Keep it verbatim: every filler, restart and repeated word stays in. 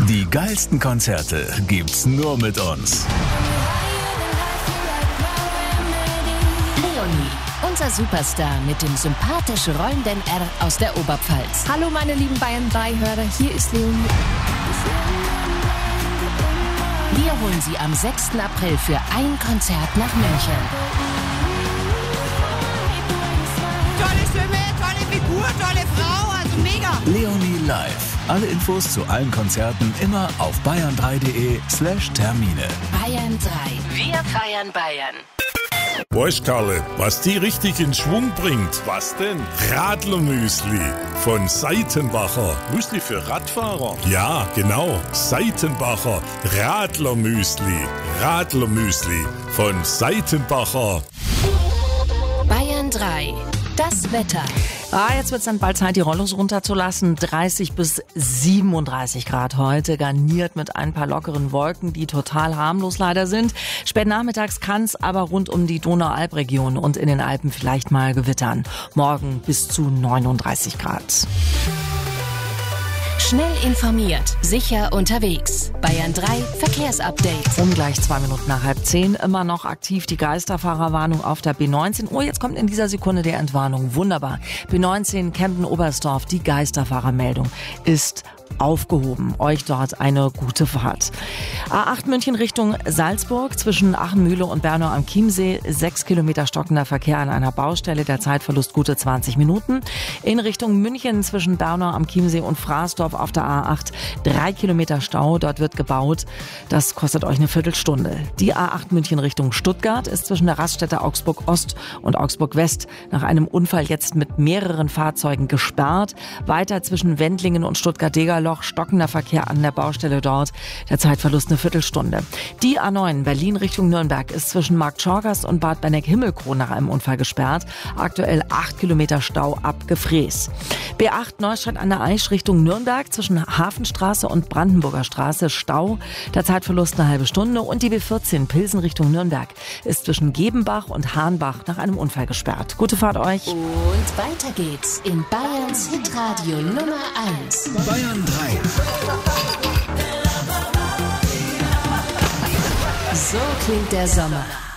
Die geilsten Konzerte gibt's nur mit uns. Leonie, unser Superstar mit dem sympathisch rollenden R aus der Oberpfalz. Hallo meine lieben Bayern drei Hörer, hier ist Leonie. Wir holen Sie am sechsten April für ein Konzert nach München. Tolle Stimme, tolle Figur, tolle Frau, also mega. Leonie live. Alle Infos zu allen Konzerten immer auf bayern drei punkt de slash Termine. Bayern drei. Wir feiern Bayern. Weißt Karle, was die richtig in Schwung bringt? Was denn? Radlermüsli von Seitenbacher. Müsli für Radfahrer? Ja, genau. Seitenbacher Radlermüsli. Radlermüsli von Seitenbacher. Bayern drei. Das Wetter. Ah, jetzt wird es dann bald Zeit, die Rollos runterzulassen. dreißig bis siebenunddreißig Grad heute, garniert mit ein paar lockeren Wolken, die total harmlos leider sind. Spät nachmittags kann es aber rund um die Donau-Alb-Region und in den Alpen vielleicht mal gewittern. Morgen bis zu neununddreißig Grad. Schnell informiert, sicher unterwegs. Bayern drei Verkehrsupdate. Um gleich zwei Minuten nach halb zehn immer noch aktiv die Geisterfahrerwarnung auf der B neunzehn. Oh, jetzt kommt in dieser Sekunde die Entwarnung. Wunderbar. B neunzehn Kempten-Oberstdorf, die Geisterfahrermeldung ist aufgehoben. Euch dort eine gute Fahrt. A acht München Richtung Salzburg zwischen Achenmühle und Bernau am Chiemsee. Sechs Kilometer stockender Verkehr an einer Baustelle. Der Zeitverlust gute zwanzig Minuten. In Richtung München zwischen Bernau am Chiemsee und Fraßdorf auf der A acht. Drei Kilometer Stau. Dort wird gebaut. Das kostet euch eine Viertelstunde. Die A acht München Richtung Stuttgart ist zwischen der Raststätte Augsburg Ost und Augsburg West nach einem Unfall jetzt mit mehreren Fahrzeugen gesperrt. Weiter zwischen Wendlingen und Stuttgart-Degerloch stockender Verkehr an der Baustelle dort. Der Zeitverlust eine Viertelstunde. Die A neun Berlin Richtung Nürnberg ist zwischen Markt Schorgast und Bad Benneck-Himmelkron nach einem Unfall gesperrt. Aktuell acht Kilometer Stau ab Gefrees. B acht Neustadt an der Aisch Richtung Nürnberg zwischen Hafenstraße und Brandenburger Straße Stau. Der Zeitverlust eine halbe Stunde. Und die B vierzehn Pilsen Richtung Nürnberg ist zwischen Gebenbach und Hahnbach nach einem Unfall gesperrt. Gute Fahrt euch. Und weiter geht's in Bayerns Hitradio Nummer eins. Bayern drei. So klingt der Sommer.